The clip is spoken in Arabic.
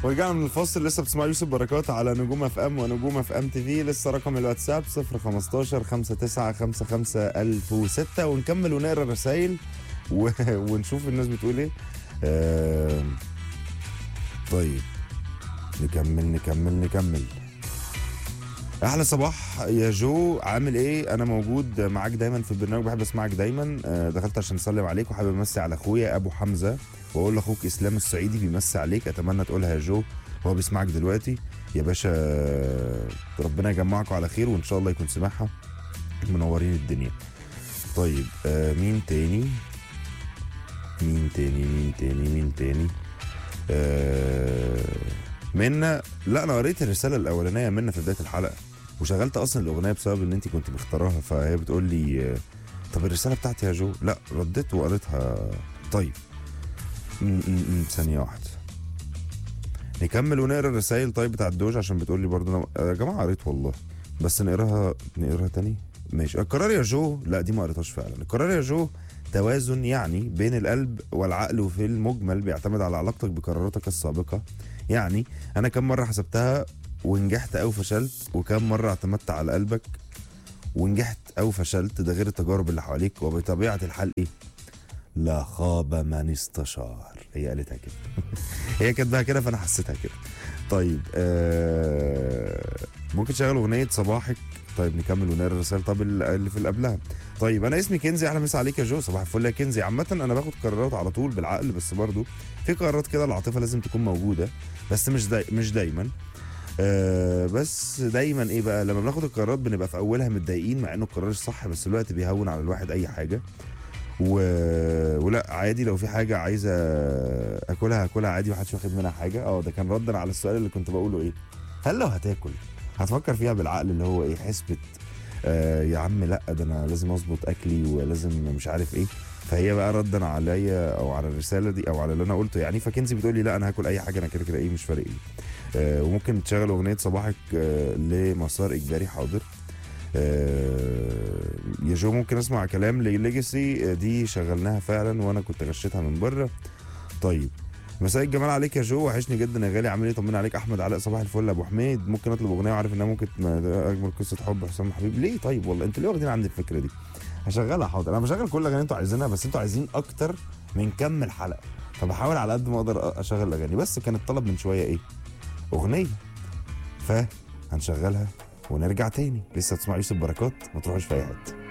ورجعنا من الفاصل. لسه بتسمع يوسف بركات على نجوم اف ام ونجوم اف ام تي في. لسه رقم الواتساب 015 5955 1006 ونكمل ونقرا الرسايل ونشوف الناس بتقول ايه. طيب نكمل. احلى صباح يا جو، عامل ايه؟ انا موجود معاك دايما في البرنامج، بحب اسمعك دايما. دخلت عشان اسلم عليك وحابب امسي على اخويا ابو حمزه واقول لاخوك اسلام الصعيدي بيمسي عليك. اتمنى تقولها يا جو وهو بيسمعك دلوقتي يا باشا. ربنا يجمعكم على خير وان شاء الله يكون سماعها. منورين الدنيا. طيب مين تاني منا. لا انا قريت الرساله الاولانيه منا في بدايه الحلقه وشغلت اصلا الاغنيه بسبب ان انت كنت مختارها، فهي بتقول لي طب الرساله بتاعتي يا جو. لا رديت وقريتها. طيب ثانيه واحده نكمل ونقرا الرسائل. طيب بتاع الدوج عشان بتقول لي برضه يا جماعه قريت والله، بس نقراها تاني. ماشي. القرار يا جو، لا دي ما قريتهاش فعلا. القرار يا جو توازن يعني بين القلب والعقل، وفي المجمل بيعتمد على علاقتك بقراراتك السابقه. يعني انا كم مره حسبتها ونجحت او فشلت، وكم مره اعتمدت على قلبك ونجحت او فشلت، ده غير التجارب اللي حواليك. وبطبيعه الحال ايه؟ لا خاب من استشار. هي قالتها كده هي كاتباها كده فانا حسيتها كده. طيب ممكن تشغل اغنيه صباحك. طيب نكمل ونقرا الرسائل. طب اللي في اللي قبلها. طيب انا اسمي كنزي، اهلا مسا عليك يا جو. صباح الفل يا كنزي. عامه انا باخد قرارات على طول بالعقل، بس برضو في قرارات كده العاطفه لازم تكون موجوده، بس مش دايما. بس دايما ايه بقى، لما بناخد القرارات بنبقى في اولها متضايقين مع انه القرار الصح، بس الوقت بيهون على الواحد اي حاجه. ولا عادي لو في حاجه عايزه هاكلها عادي ومحدش واخد منها حاجه. ده كان ردا على السؤال اللي كنت بقوله ايه، هل لو هتاكل هتفكر فيها بالعقل اللي هو ايه، حسبة يا عم لا ده انا لازم اظبط اكلي ولازم مش عارف ايه. فهي بقى ردا عليا او على الرساله دي او على اللي انا قلته يعني. فكنزي بتقول لي لا انا هاكل اي حاجه، انا كده ايه مش فارق لي. وممكن تشغل اغنيه صباحك لمسار اجباري. حاضر. يا جو ممكن اسمع كلام لليجاسي، دي شغلناها فعلا وانا كنت غشيتها من بره. طيب مساء الجمال عليك يا جو، وحشني جدا يا غالي. عامل ايه؟ طمنا عليك. احمد علاء صباح الفل. ابو حميد ممكن اطلب اغنيه وعارف انها ممكن اجمل قصه حب حسام حبيب. ليه؟ طيب والله انتوا ليه واخدين عندي الفكره دي؟ هشغلها. حاضر. انا بشغل كل الاغاني انتوا عايزينها، بس انتوا عايزين اكتر من كم الحلقه، فبحاول على قد ما اقدر اشغل اغاني. بس كان الطلب من شويه ايه؟ اغنيه. فهنشغلها ونرجع تاني. لسه تسمع يوسف بركات، ما تروحوش في اي حته.